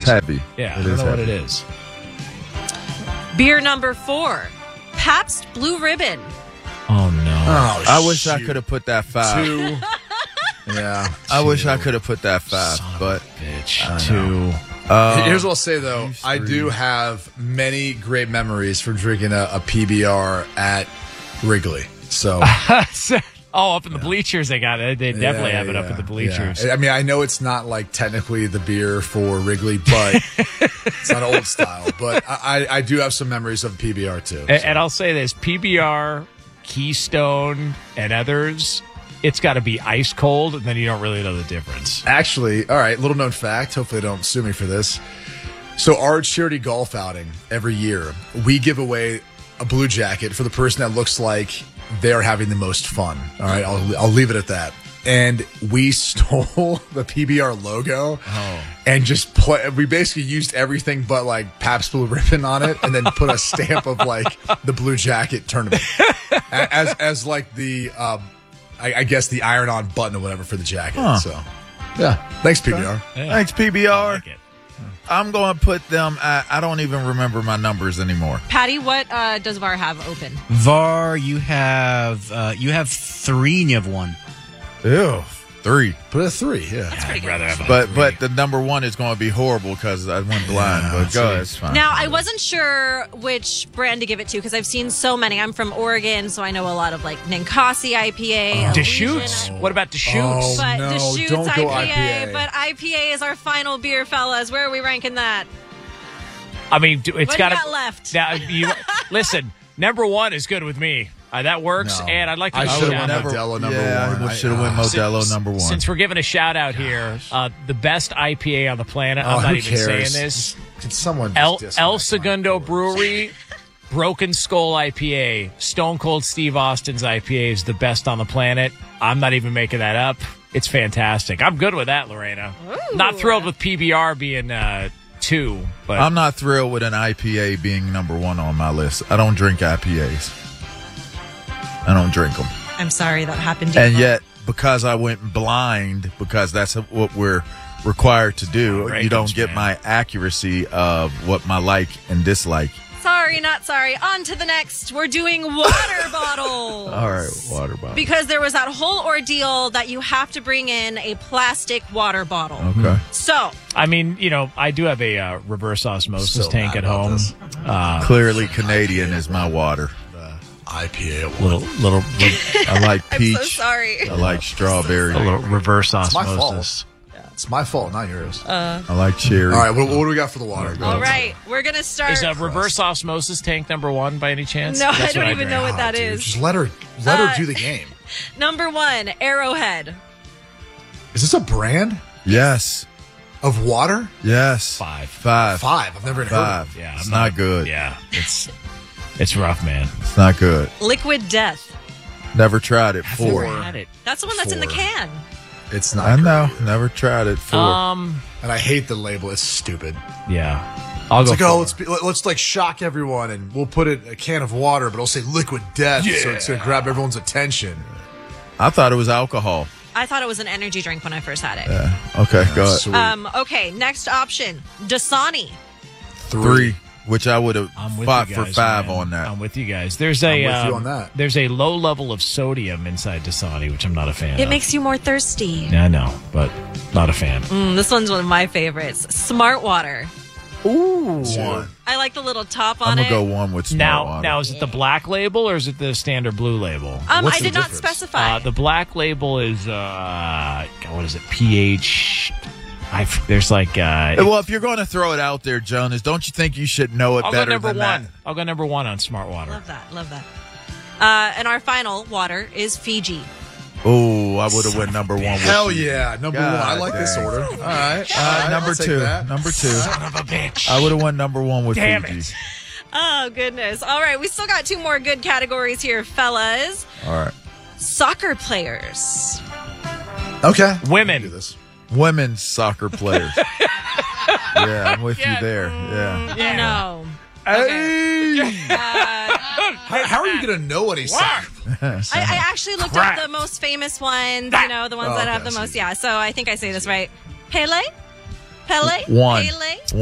heavy. Yeah, It I don't is know what heavy. it is. Beer number 4, Pabst Blue Ribbon. Oh, no. Oh, I wish I could have put that 5. 2. Yeah. I wish I could have put that 5, Son of but a bitch. 2. Here's what I'll say, though. I do have many great memories from drinking a PBR at Wrigley. So, Up in the bleachers, they got it. They definitely have it up in the bleachers. Yeah. I mean, I know it's not like technically the beer for Wrigley, but it's not old style. But I do have some memories of PBR too. And I'll say this: PBR, Keystone, and others. It's got to be ice cold, and then you don't really know the difference. Actually, all right, little known fact. Hopefully, they don't sue me for this. So, our charity golf outing every year, we give away a blue jacket for the person that looks like they're having the most fun. All right, I'll leave it at that. And we stole the PBR logo and just we basically used everything but like Pabst Blue Ribbon on it, and then put a stamp of like the blue jacket tournament as like the I guess the iron-on button or whatever for the jacket. Huh. So, yeah. Thanks, PBR. Yeah. thanks, PBR. I like it. I'm going to put them. I don't even remember my numbers anymore. Patty, what does VAR have open? VAR, you have 3 and you have 1. Ew, 3. Put a 3, yeah. I'd rather have a But the number 1 is going to be horrible because I went blind. But go ahead, it's fine. Now, I wasn't sure which brand to give it to because I've seen so many. I'm from Oregon, so I know a lot of like Ninkasi IPA. Deschutes. What about Deschutes? But No, Deschutes don't go IPA, IPA. but IPA is our final beer, fellas. Where are we ranking that? I mean, it's What do you got got left? Now, listen, number 1 is good with me. That works, No. and I'd like to I give a should've shout went out. Modelo number yeah, 1. I should have went Modelo number 1. Since we're giving a shout out here, the best IPA on the planet. I'm not who even cares? saying this. Can someone El just disconnect Segundo mine? Brewery, Broken Skull IPA, Stone Cold Steve Austin's IPA is the best on the planet. I'm not even making that up. It's fantastic. I'm good with that, Lorena. Ooh. Not thrilled with PBR being 2, but I'm not thrilled with an IPA being number 1 on my list. I don't drink IPAs. I don't drink them. I'm sorry that happened to you. And yet, because I went blind, because that's what we're required to do, Rankings, you don't get man. my accuracy of what my like and dislike. Sorry, not sorry. On to the next. We're doing water bottles. All right, water bottle. Because there was that whole ordeal that you have to bring in a plastic water bottle. Okay. So, I mean, I do have a reverse osmosis So tank mad at about home. this. Clearly, Canadian is my water. IPA at 1. Little I like I'm peach. so sorry. I like strawberry. reverse my osmosis. It's my fault, not yours. I like cherry. All right, what do we got for the water? All right, we're going to start. Is a reverse osmosis tank number 1 by any chance? No, That's I don't what even drink. know what that Dude, is. just let her do the game. Number 1, Arrowhead. Is this a brand Yes. of water? Yes. 5. 5. 5. I've never even heard of 5. Yeah, It's I'm not good. Yeah, it's rough, man. It's not good. Liquid Death. Never tried it. 4. Had it. That's the one that's in the 4. can. it. It's not I know. great. Never tried it. 4. And I hate the label. It's stupid. Yeah. I'll It's go. like, let's like shock everyone, and we'll put a can of water, but it'll say Liquid Death, so it's gonna grab everyone's attention. I thought it was alcohol. I thought it was an energy drink when I first had it. Okay, go ahead. Sweet. Okay, next option, Dasani. 3, which I would have I'm with fought you for guys, 5 man. on that. I'm with you guys. There's a with you on that. There's a low level of sodium inside Dasani, which I'm not a fan It of. makes you more thirsty. Yeah, I know, but not a fan. This one's one of my favorites. Smart Water. Ooh. I like the little top I'm on going to it. go 1 with smart Now, water. is it the black label or is it the standard blue label? What's I the did not difference? specify. The black label is what is it? pH. There's like Well, if you're going to throw it out there, Jonas, don't you think you should know it I'll go better number than 1. that? I'll go number 1 on Smart Water. Love that. And our final water is Fiji. Oh, I would have went number 1 with Hell you. yeah, number 1. I like this dang. order. All right, Number I'll take 2. that. Number 2. Son of a bitch. I would have went number 1 with Damn Fiji. it. Oh, goodness. All right, we still got 2 more good categories here, fellas. All right. Soccer players. Okay, Women. do this. Women's soccer players. Yeah, I'm with you there. Yeah. No. Hey! How are you gonna know any soccer? I actually looked Crap. up the most famous ones, the ones that have the okay, most. Yeah, so I think I say this right. Pele? Pele? 1. Pele?